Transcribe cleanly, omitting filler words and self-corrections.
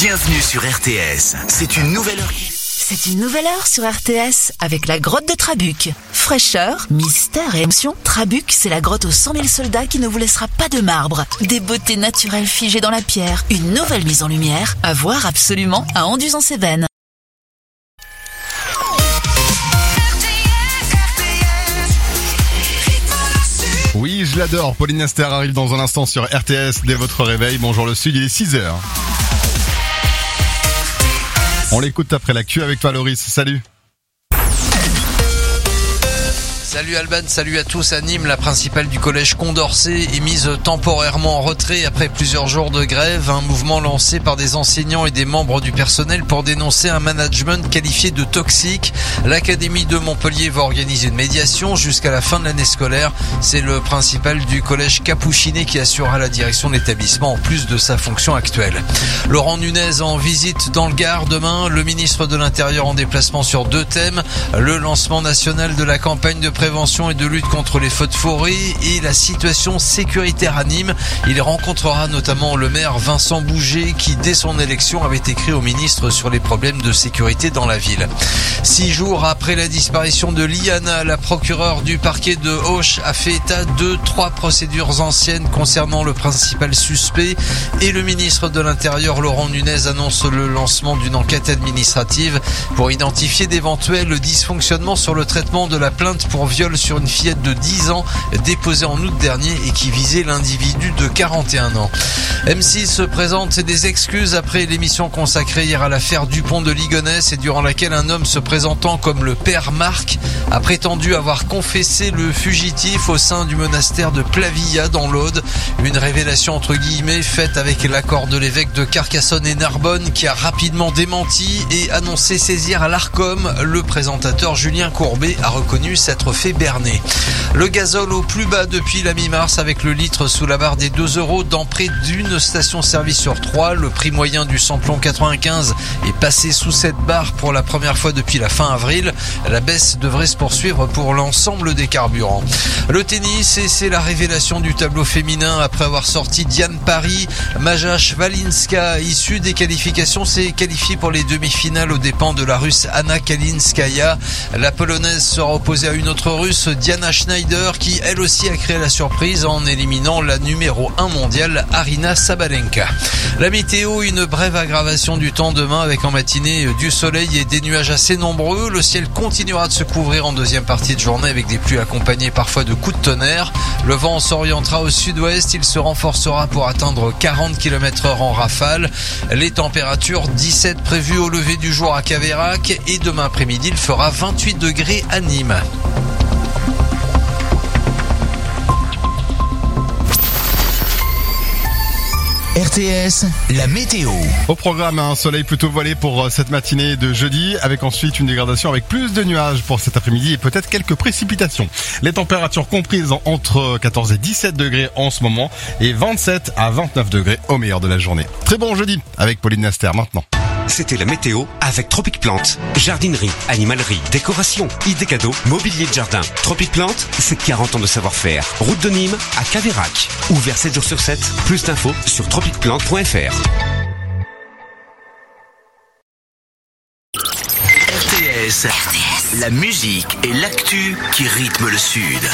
Bienvenue sur RTS. C'est une nouvelle heure. C'est une nouvelle heure sur RTS avec la grotte de Trabuc. Fraîcheur, mystère et émotion, Trabuc, c'est la grotte aux 100 000 soldats qui ne vous laissera pas de marbre. Des beautés naturelles figées dans la pierre, une nouvelle mise en lumière, à voir absolument à Anduze-en-Cévennes. Oui, je l'adore. Pauline Aster arrive dans un instant sur RTS dès votre réveil. Bonjour le Sud, il est 6h. On l'écoute après l'actu avec toi, Loris. Salut. Salut Alban, salut à tous. À Nîmes, la principale du collège Condorcet est mise temporairement en retrait après plusieurs jours de grève. Un mouvement lancé par des enseignants et des membres du personnel pour dénoncer un management qualifié de toxique. L'Académie de Montpellier va organiser une médiation jusqu'à la fin de l'année scolaire. C'est le principal du collège Capuchinet qui assurera la direction de l'établissement en plus de sa fonction actuelle. Laurent Nunez en visite dans le Gard demain. Le ministre de l'Intérieur en déplacement sur 2 thèmes. Le lancement national de la campagne de prévention et de lutte contre les feux de forêt et la situation sécuritaire à Nîmes. Il rencontrera notamment le maire Vincent Bouget qui, dès son élection, avait écrit au ministre sur les problèmes de sécurité dans la ville. 6 jours après la disparition de Liana, la procureure du parquet de Auch a fait état de 3 procédures anciennes concernant le principal suspect et le ministre de l'Intérieur, Laurent Nunez, annonce le lancement d'une enquête administrative pour identifier d'éventuels dysfonctionnements sur le traitement de la plainte pour viol sur une fillette de 10 ans déposée en août dernier et qui visait l'individu de 41 ans. M6 se présente des excuses après l'émission consacrée hier à l'affaire Dupont de Ligonnès et durant laquelle un homme se présentant comme le père Marc a prétendu avoir confessé le fugitif au sein du monastère de Plavilla dans l'Aude. Une révélation entre guillemets faite avec l'accord de l'évêque de Carcassonne et Narbonne qui a rapidement démenti et annoncé saisir à l'Arcom. Le présentateur Julien Courbet a reconnu s'être fait berner. Le gazole au plus bas depuis la mi-mars avec le litre sous la barre des 2 € dans près d'une station-service sur 3. Le prix moyen du samplon 95 est passé sous cette barre pour la première fois depuis la fin avril. La baisse devrait se poursuivre pour l'ensemble des carburants. Le tennis, et c'est la révélation du tableau féminin après avoir sorti Diane Paris. Maja Shvalinska, issue des qualifications, s'est qualifiée pour les demi-finales aux dépens de la Russe Anna Kalinskaya. La Polonaise sera opposée à une autre Russe, Diana Schneider, qui elle aussi a créé la surprise en éliminant la numéro 1 mondiale Arina Sabalenka. La météo, une brève aggravation du temps demain avec en matinée du soleil et des nuages assez nombreux. Le ciel continuera de se couvrir en deuxième partie de journée avec des pluies accompagnées parfois de coups de tonnerre. Le vent s'orientera au sud-ouest, il se renforcera pour atteindre 40 km/h en rafale. Les températures 17 prévues au lever du jour à Caveyrac et demain après-midi il fera 28 degrés à Nîmes. RTS, la météo. Au programme, un soleil plutôt voilé pour cette matinée de jeudi, avec ensuite une dégradation avec plus de nuages pour cet après-midi et peut-être quelques précipitations. Les températures comprises entre 14 et 17 degrés en ce moment et 27 à 29 degrés au meilleur de la journée. Très bon jeudi avec Pauline Aster maintenant. C'était la météo avec Tropic Plante. Jardinerie, animalerie, décoration, idées cadeaux, mobilier de jardin. Tropic Plante, c'est 40 ans de savoir-faire. Route de Nîmes à Caveyrac. Ouvert 7 jours sur 7. Plus d'infos sur tropicplante.fr. RTS, la musique et l'actu qui rythment le Sud.